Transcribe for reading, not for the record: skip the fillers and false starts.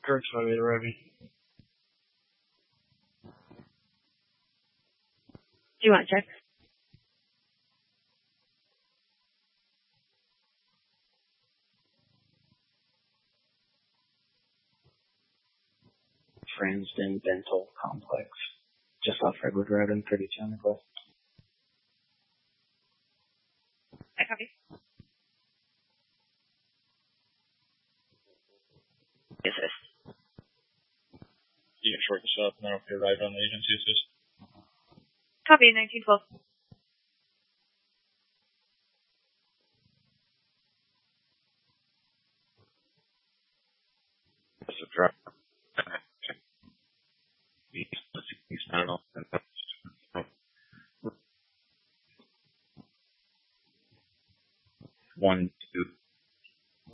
Kirk's on the ready. Do you want to check? Fransden Dental Complex, just off Redwood Road and 32 on the west. I copy. Yes, sis. You can short this up, and then if you arrive on the agency assist. Copy, 1912. That's a drop.